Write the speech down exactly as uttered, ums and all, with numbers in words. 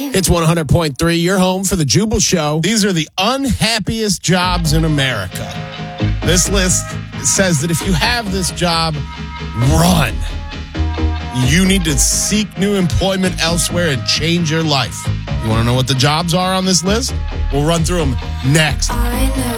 It's one hundred point three, your home for the Jubal Show. These are the unhappiest jobs in America. This list says that if you have this job, run. You need to seek new employment elsewhere and change your life. You want to know what the jobs are on this list? We'll run through them next. I know